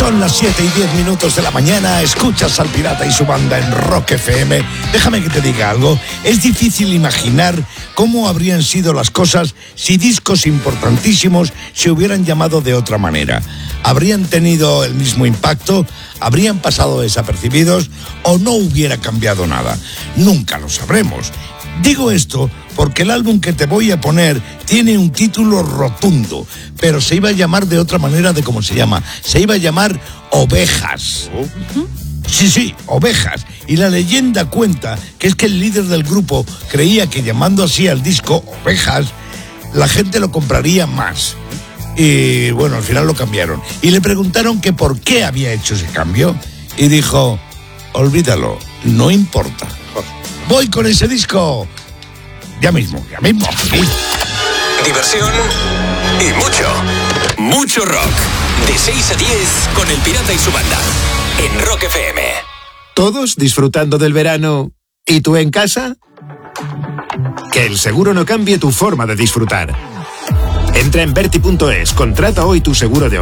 Son las 7:10 de la mañana, escuchas al Pirata y su banda en Rock FM. Déjame que te diga algo, es difícil imaginar cómo habrían sido las cosas si discos importantísimos se hubieran llamado de otra manera. ¿Habrían tenido el mismo impacto? ¿Habrían pasado desapercibidos? ¿O no hubiera cambiado nada? Nunca lo sabremos. Digo esto porque el álbum que te voy a poner tiene un título rotundo, pero se iba a llamar de otra manera de cómo se llama. Se iba a llamar Ovejas. Sí, Ovejas. Y la leyenda cuenta que es que el líder del grupo creía que llamando así al disco Ovejas, la gente lo compraría más. Y bueno, al final lo cambiaron. Y le preguntaron que por qué había hecho ese cambio. Y dijo, olvídalo, no importa. Voy con ese disco. Ya mismo. ¿Sí? Diversión y mucho rock. De 6 a 10 con el Pirata y su banda. En Rock FM. ¿Todos disfrutando del verano? ¿Y tú en casa? Que el seguro no cambie tu forma de disfrutar. Entra en Verti.es, contrata hoy tu seguro de